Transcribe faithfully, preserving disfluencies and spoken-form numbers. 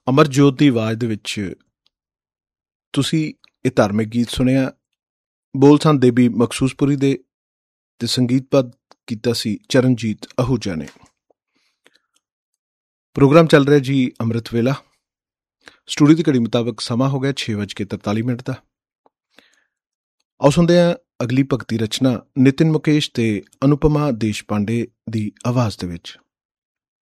ਅਮਰਜੋਤ ਦੀ ਆਵਾਜ਼ ਦੇ ਵਿੱਚ ਤੁਸੀਂ ਇਹ ਧਾਰਮਿਕ ਗੀਤ ਸੁਣਿਆ। ਬੋਲ ਸਨ ਦੇਬੀ ਮਖਸੂਸਪੁਰੀ ਦੇ ਤੇ ਸੰਗੀਤਬੱਧ ਕੀਤਾ ਸੀ ਚਰਨਜੀਤ ਅਹੂਜਾ ਨੇ। ਪ੍ਰੋਗਰਾਮ ਚੱਲ ਰਿਹਾ ਜੀ ਅੰਮ੍ਰਿਤ ਵੇਲਾ। ਸਟੂਡੀਓ ਦੀ ਘੜੀ ਮੁਤਾਬਕ ਸਮਾਂ ਹੋ ਗਿਆ ਛੇ ਵੱਜ ਕੇ ਤਰਤਾਲੀ ਮਿੰਟ ਦਾ। ਆਓ ਸੁਣਦੇ ਹਾਂ ਅਗਲੀ ਭਗਤੀ ਰਚਨਾ ਨਿਤਿਨ ਮੁਕੇਸ਼ ਤੇ ਅਨੁਪਮਾ ਦੇਸ਼ ਪਾਂਡੇ ਦੀ ਆਵਾਜ਼ ਦੇ ਵਿੱਚ।